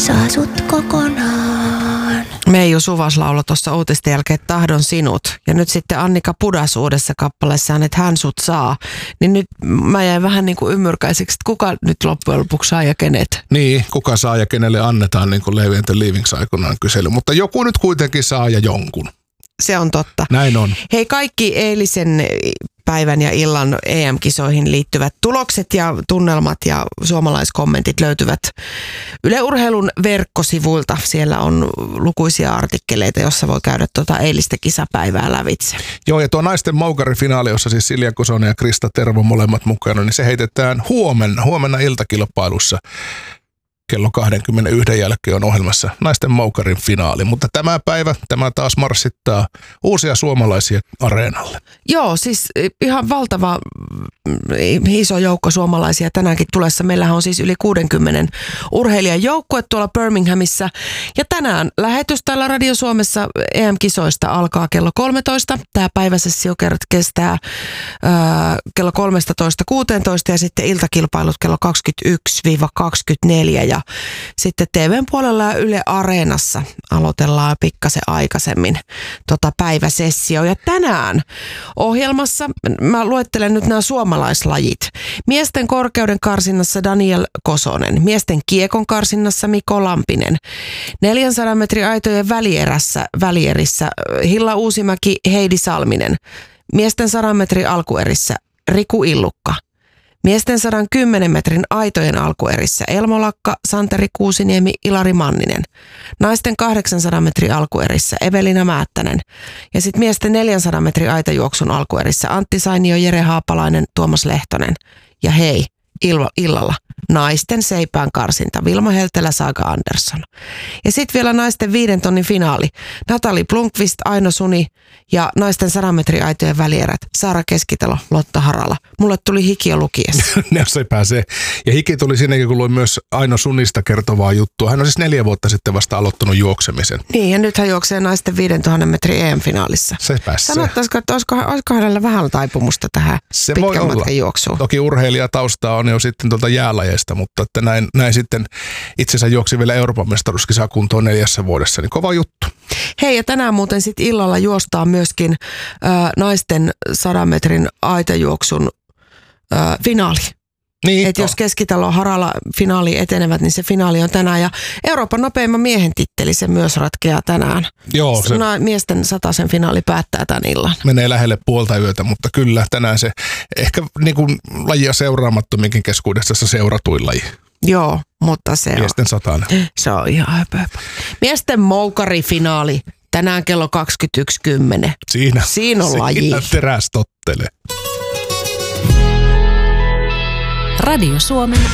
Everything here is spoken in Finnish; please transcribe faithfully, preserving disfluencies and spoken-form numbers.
saa sut kokonaan. Meiju Suvas lauloi tuossa uutisten jälkeen Tahdon sinut. Ja nyt sitten Annika Pudas uudessa kappaleessaan, että hän sut saa. Niin nyt mä jäin vähän niin kuin ymmyrkäiseksi, että kuka nyt loppujen lopuksi saa ja kenet. Niin, kuka saa ja kenelle annetaan, niin kuin Levi and the Leavings aikoinaan kysely. Mutta joku nyt kuitenkin saa ja jonkun. Se on totta. Näin on. Hei, kaikki eilisen päivän ja illan E M-kisoihin liittyvät tulokset ja tunnelmat ja suomalaiskommentit löytyvät Yle Urheilun verkkosivuilta. Siellä on lukuisia artikkeleita, jossa voi käydä tuota eilistä kisapäivää lävitse. Joo, ja tuo naisten moukarifinaali, jossa siis Silja Kosonen ja Krista Tervo molemmat mukana, niin se heitetään huomenna, huomenna iltakilpailussa. Kello kaksikymmentäyksi jälkeen on ohjelmassa naisten moukarin finaali, mutta tämä päivä, tämä taas marssittaa uusia suomalaisia areenalle. Joo, siis ihan valtava iso joukko suomalaisia tänäänkin tulessa. Meillähän on siis yli kuusikymmentä urheilijan joukkue tuolla Birminghamissa. Ja tänään lähetys täällä Radio Suomessa E M-kisoista alkaa kello kolmetoista. Tämä päiväsessio kestää ää, kello kolmetoista kuusitoista ja sitten iltakilpailut kello kaksikymmentäyksi kaksikymmentäneljä. Ja sitten T V:n puolella ja Yle Areenassa aloitellaan pikkasen aikaisemmin tota päiväsessio. Ja tänään ohjelmassa mä luettelen nyt nämä suomalaislajit. Miesten korkeuden karsinnassa Daniel Kosonen. Miesten kiekon karsinnassa Mikko Lampinen. neljänsadan metrin aitojen välierässä, välierissä Hilla Uusimäki, Heidi Salminen. Miesten sadan metrin alkuerissä Riku Illukka. Miesten sadan kymmenen metrin aitojen alkuerissä Elmo Lakka, Santeri Kuusiniemi, Ilari Manninen. Naisten kahdeksansadan metrin alkuerissä Evelina Määttänen. Ja sitten miesten neljänsadan metrin aitajuoksun alkuerissä Antti Sainio, Jere Haapalainen, Tuomas Lehtonen. Ja hei, ilma, illalla naisten seipään karsinta Vilma Heltelä, Saga Andersson. Ja sitten vielä naisten viiden tonnin finaali. Natali Blomqvist, Aino Suni ja naisten sadan metrin aitojen välierät Saara Keskitalo, Lotta Harala. Mulle tuli hiki jo lukiessa. Ne se pääsee. Ja hiki tuli sinnekin, kun luin myös Aino Sunista kertovaa juttua. Hän on siis neljä vuotta sitten vasta aloittanut juoksemisen. Niin, ja nyt hän juoksee naisten viidentuhannen metrin E M-finaalissa. Se pääsee. Sanottaisiko, että olisiko, olisiko hänellä vähän taipumusta tähän se pitkän matkan juoksuun? Toki urheilijataustaa on jo sitten tuolta jäälajeista, mutta että näin, näin sitten itsensä juoksi vielä Euroopan mestaruuskisaa kuntoon neljässä vuodessa, niin kova juttu. Hei, ja tänään muuten sitten illalla juostaan myöskin ö, naisten sadan metrin aitajuoksun ö, finaali. Niin, että jos Keskitalo Harala finaali etenevät, niin se finaali on tänään. Ja Euroopan nopeimman miehen titteli, se myös ratkeaa tänään. Joo, se Na, miesten sataisen finaali päättää tämän illan. Menee lähelle puolta yötä, mutta kyllä tänään se ehkä niin kuin lajia seuraamattominkin keskuudessa se seuratuin laji. Joo, mutta se miesten on, satainen. Se on ihan höpö. Miesten moukarifinaali tänään kello kaksikymmentäyksi kymmenen. Siinä, siinä on laji. Siinä teräs tottele. Radio Suomen